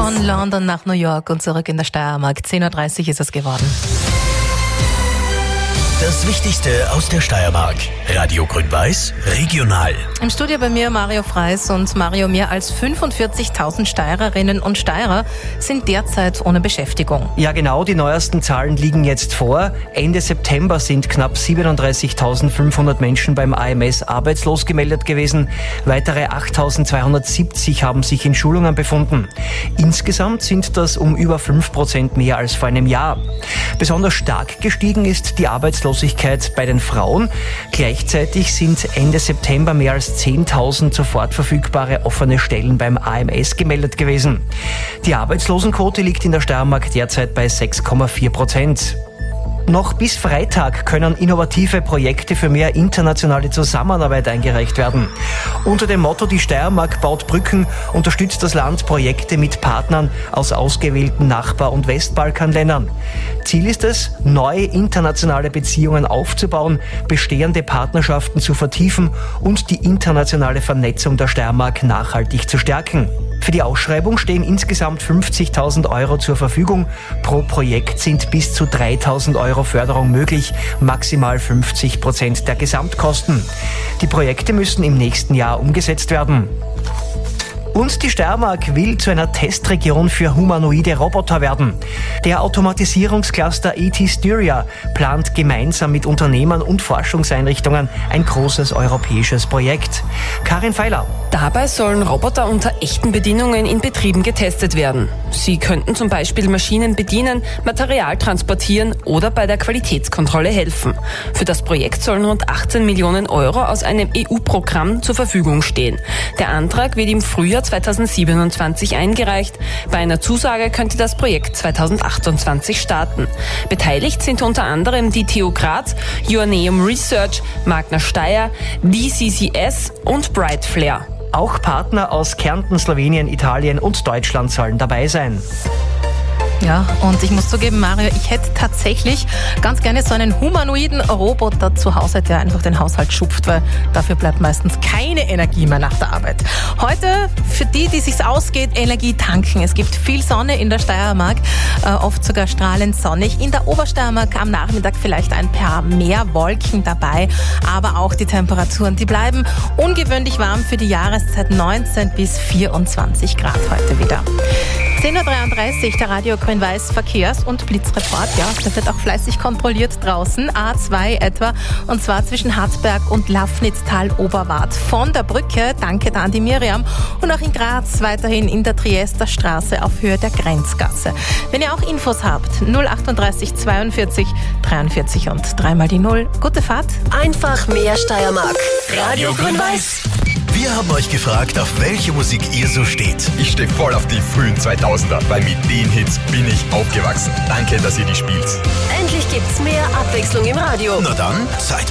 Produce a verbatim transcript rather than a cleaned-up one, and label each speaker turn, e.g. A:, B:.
A: Von London nach New York und zurück in der Steiermark. zehn Uhr dreißig ist es geworden.
B: Das Wichtigste aus der Steiermark. Radio Grün-Weiß, regional.
A: Im Studio bei mir Mario Freis. Und Mario, mehr als fünfundvierzigtausend Steirerinnen und Steirer sind derzeit ohne Beschäftigung.
C: Ja genau, die neuesten Zahlen liegen jetzt vor. Ende September sind knapp siebenunddreißigtausendfünfhundert Menschen beim A M S arbeitslos gemeldet gewesen. Weitere achttausendzweihundertsiebzig haben sich in Schulungen befunden. Insgesamt sind das um über fünf Prozent mehr als vor einem Jahr. Besonders stark gestiegen ist die Arbeitslosigkeit bei den Frauen. Gleichzeitig sind Ende September mehr als zehntausend sofort verfügbare offene Stellen beim A M S gemeldet gewesen. Die Arbeitslosenquote liegt in der Steiermark derzeit bei sechs Komma vier Prozent. Noch bis Freitag können innovative Projekte für mehr internationale Zusammenarbeit eingereicht werden. Unter dem Motto "Die Steiermark baut Brücken" unterstützt das Land Projekte mit Partnern aus ausgewählten Nachbar- und Westbalkanländern. Ziel ist es, neue internationale Beziehungen aufzubauen, bestehende Partnerschaften zu vertiefen und die internationale Vernetzung der Steiermark nachhaltig zu stärken. Für die Ausschreibung stehen insgesamt fünfzigtausend Euro zur Verfügung. Pro Projekt sind bis zu dreitausend Euro Förderung möglich, maximal fünfzig Prozent der Gesamtkosten. Die Projekte müssen im nächsten Jahr umgesetzt werden. Und die Steiermark will zu einer Testregion für humanoide Roboter werden. Der Automatisierungscluster E T Styria plant gemeinsam mit Unternehmern und Forschungseinrichtungen ein großes europäisches Projekt. Karin Feiler.
D: Dabei sollen Roboter unter echten Bedingungen in Betrieben getestet werden. Sie könnten zum Beispiel Maschinen bedienen, Material transportieren oder bei der Qualitätskontrolle helfen. Für das Projekt sollen rund achtzehn Millionen Euro aus einem E U-Programm zur Verfügung stehen. Der Antrag wird im Frühjahr zweitausendsiebenundzwanzig eingereicht. Bei einer Zusage könnte das Projekt zweitausendachtundzwanzig starten. Beteiligt sind unter anderem die T U Graz, Joanneum Research, Magna Steyr, D C C S und Brightflare.
C: Auch Partner aus Kärnten, Slowenien, Italien und Deutschland sollen dabei sein.
A: Ja, und ich muss zugeben, Mario, ich hätte tatsächlich ganz gerne so einen humanoiden Roboter zu Hause, der einfach den Haushalt schupft, weil dafür bleibt meistens keine Energie mehr nach der Arbeit. Heute, für die, die sich's ausgeht, Energie tanken. Es gibt viel Sonne in der Steiermark, äh, oft sogar strahlend sonnig. In der Obersteiermark am Nachmittag vielleicht ein paar mehr Wolken dabei, aber auch die Temperaturen, die bleiben ungewöhnlich warm für die Jahreszeit, neunzehn bis vierundzwanzig Grad heute wieder. zehn Uhr dreiunddreißig, der Radio Grün-Weiß Verkehrs- und Blitzreport. Ja, da wird auch fleißig kontrolliert draußen. A zwei etwa, und zwar zwischen Hartberg und Lafnitztal-Oberwart. Von der Brücke, danke da an die Miriam. Und auch in Graz weiterhin in der Triester Straße auf Höhe der Grenzgasse. Wenn ihr auch Infos habt, null achtunddreißig zweiundvierzig dreiundvierzig und dreimal die Null. Gute Fahrt.
E: Einfach mehr Steiermark.
B: Radio Grün-Weiß. Wir haben euch gefragt, auf welche Musik ihr so steht.
F: Ich stehe voll auf die frühen zweitausender, weil mit den Hits bin ich aufgewachsen. Danke, dass ihr die spielt.
E: Endlich gibt's mehr Abwechslung im Radio.
B: Na dann, seid